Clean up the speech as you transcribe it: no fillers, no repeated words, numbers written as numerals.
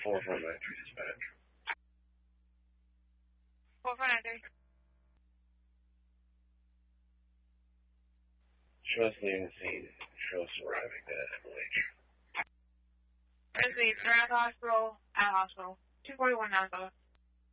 449 dispatch. 449. Show us leaving the scene. Show us arriving at MLH. There's the Surround Hospital, at hospital. 241 Napa.